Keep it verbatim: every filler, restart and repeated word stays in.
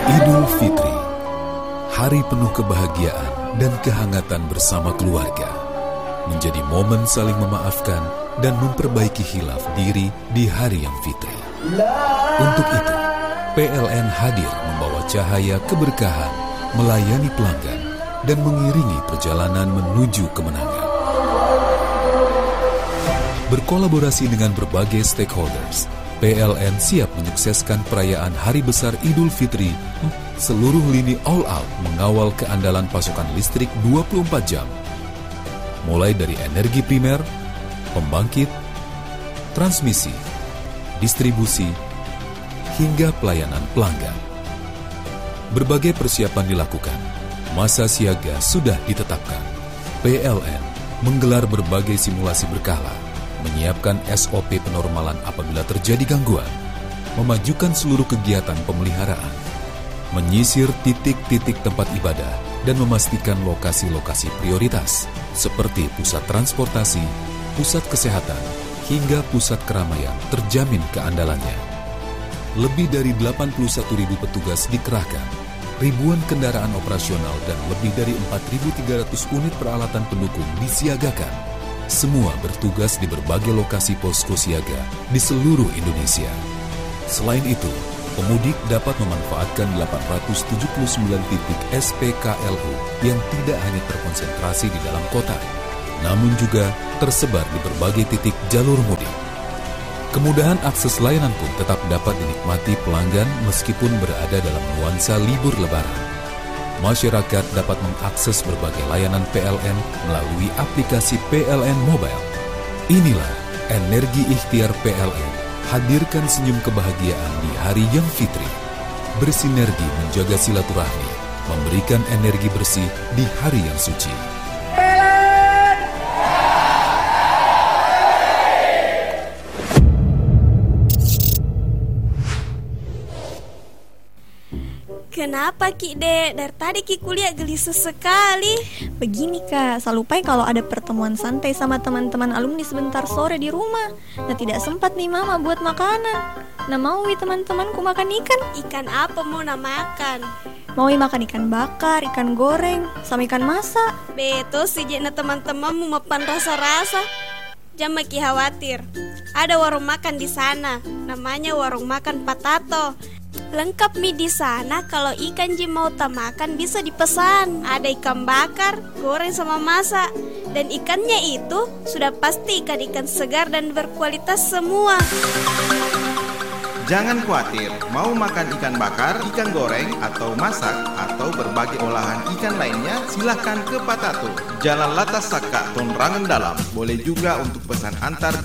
Idul Fitri, hari penuh kebahagiaan dan kehangatan bersama keluarga, menjadi momen saling memaafkan dan memperbaiki khilaf diri di hari yang fitri. Untuk itu, P L N hadir membawa cahaya keberkahan, melayani pelanggan, dan mengiringi perjalanan menuju kemenangan. Berkolaborasi dengan berbagai stakeholders, P L N siap menyukseskan perayaan Hari Besar Idul Fitri. Seluruh lini all out mengawal keandalan pasokan listrik dua puluh empat jam. Mulai dari energi primer, pembangkit, transmisi, distribusi, hingga pelayanan pelanggan. Berbagai persiapan dilakukan. Masa siaga sudah ditetapkan. P L N menggelar berbagai simulasi berkala, menyiapkan S O P penormalan apabila terjadi gangguan, memajukan seluruh kegiatan pemeliharaan, menyisir titik-titik tempat ibadah, dan memastikan lokasi-lokasi prioritas seperti pusat transportasi, pusat kesehatan, hingga pusat keramaian terjamin keandalannya. Lebih dari delapan puluh satu ribu petugas dikerahkan, ribuan kendaraan operasional dan lebih dari empat ribu tiga ratus unit peralatan pendukung disiagakan. Semua bertugas di berbagai lokasi posko siaga di seluruh Indonesia. Selain itu, pemudik dapat memanfaatkan delapan ratus tujuh puluh sembilan titik S P K L U yang tidak hanya terkonsentrasi di dalam kota, namun juga tersebar di berbagai titik jalur mudik. Kemudahan akses layanan pun tetap dapat dinikmati pelanggan meskipun berada dalam nuansa libur lebaran. Masyarakat dapat mengakses berbagai layanan P L N melalui aplikasi P L N Mobile. Inilah energi ikhtiar P L N. Hadirkan senyum kebahagiaan di hari yang fitri. Bersinergi menjaga silaturahmi, memberikan energi bersih di hari yang suci. Kenapa Ki Dek? Dari tadi Ki kuliah gelisah sekali. Begini Kak, selalu lupa kalau ada pertemuan santai sama teman-teman alumni sebentar sore di rumah. Nah tidak sempat nih Mama buat makanan. Nah mau wi teman-temanku makan ikan. Ikan apa mau nak makan? Mau wi makan ikan bakar, ikan goreng, sama ikan masak. Betul sih jena teman-temanmu mapan rasa-rasa. Jangan Ki khawatir. Ada warung makan di sana. Namanya warung makan Patato. Lengkap mie di sana. Kalau ikan ji mau tak makan bisa dipesan. Ada ikan bakar, goreng sama masak. Dan ikannya itu sudah pasti ikan-ikan segar dan berkualitas semua. Jangan khawatir, mau makan ikan bakar, ikan goreng, atau masak, atau berbagai olahan ikan lainnya, silahkan ke Patato, Jalan Latas Saka, Tonrangan Dalam. Boleh juga untuk pesan antar